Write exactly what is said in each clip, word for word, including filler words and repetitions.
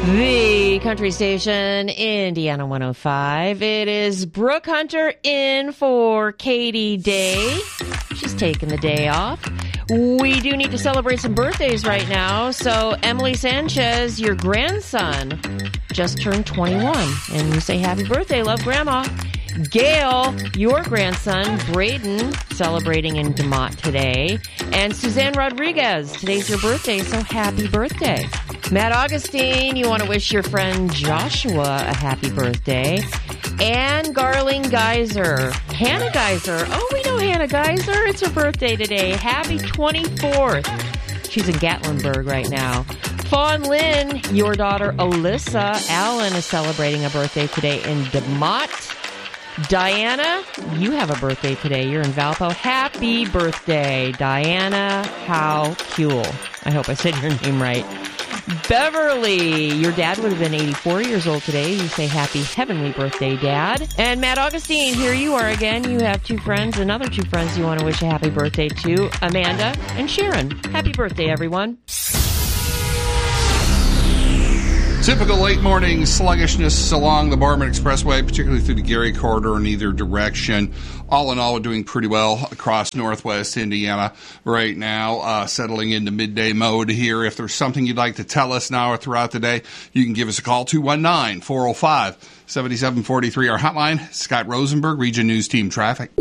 The country station, Indiana one oh five. It is Brooke Hunter in for Katie Day. She's taking the day off. We do need to celebrate some birthdays right now. So Emily Sanchez, your grandson, just turned twenty-one. And you say happy birthday, love Grandma. Gail, your grandson, Braden, celebrating in DeMott today. And Suzanne Rodriguez, today's your birthday, so happy birthday. Matt Augustine, you want to wish your friend Joshua a happy birthday. Ann Garling Geyser, Hannah Geyser. Oh, we know Hannah Geyser. It's her birthday today. Happy twenty-fourth. She's in Gatlinburg right now. Fawn Lynn, your daughter Alyssa Allen is celebrating a birthday today in DeMott. Diana, you have a birthday today. You're in Valpo. Happy birthday, Diana. How cool. I hope I said your name right. Beverly, your dad would have been eighty-four years old today. You say happy heavenly birthday, Dad. And Matt Augustine, here you are again. You have two friends, another two friends you want to wish a happy birthday to, Amanda and Sharon. Happy birthday, everyone. Typical late morning sluggishness along the Barman Expressway, particularly through the Gary corridor in either direction. All in all, we're doing pretty well across northwest Indiana right now, uh, settling into midday mode here. If there's something you'd like to tell us now or throughout the day, you can give us a call, two one nine, four oh five, seven seven four three. Our hotline, Scott Rosenberg, Region News Team Traffic.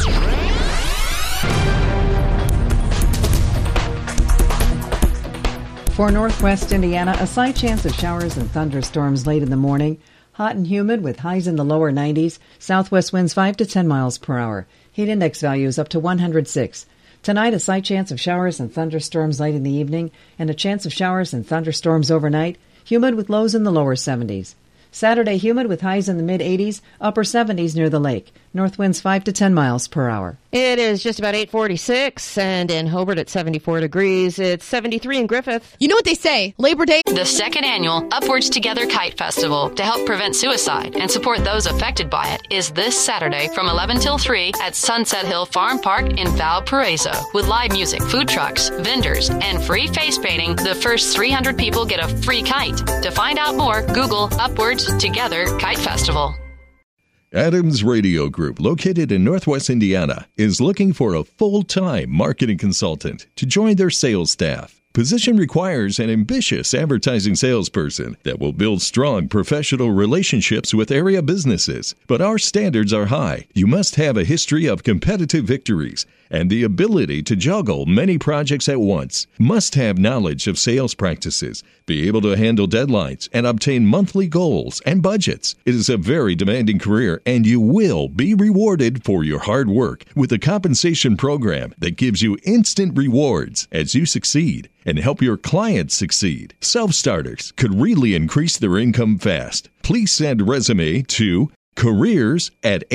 For northwest Indiana, a slight chance of showers and thunderstorms late in the morning. Hot and humid with highs in the lower nineties. Southwest winds five to ten miles per hour. Heat index values up to one hundred six. Tonight, a slight chance of showers and thunderstorms late in the evening, and a chance of showers and thunderstorms overnight. Humid with lows in the lower seventies. Saturday, humid with highs in the mid-eighties, upper seventies near the lake. North winds five to ten miles per hour. It is just about eight forty-six, and in Hobart at seventy-four degrees. It's seventy-three in Griffith. You know what they say, Labor Day. The second annual Upwards Together Kite Festival to help prevent suicide and support those affected by it is this Saturday from eleven till three at Sunset Hill Farm Park in Valparaiso. With live music, food trucks, vendors, and free face painting, the first three hundred people get a free kite. To find out more, Google Upwards Together Kite Festival. Adams Radio Group, located in Northwest Indiana, is looking for a full-time marketing consultant to join their sales staff. Position requires an ambitious advertising salesperson that will build strong professional relationships with area businesses. But our standards are high. You must have a history of competitive victories and the ability to juggle many projects at once. Must have knowledge of sales practices, be able to handle deadlines, and obtain monthly goals and budgets. It is a very demanding career, and you will be rewarded for your hard work with a compensation program that gives you instant rewards as you succeed and help your clients succeed. Self-starters could really increase their income fast. Please send a resume to careers at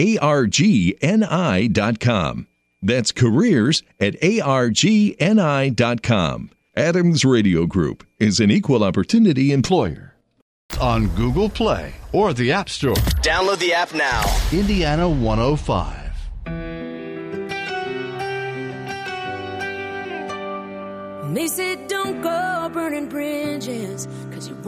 argni dot com. That's careers at argni dot com. Adams Radio Group is an equal opportunity employer. On Google Play or the App Store. Download the app now. Indiana one oh five. They said don't go burning bridges, 'cause you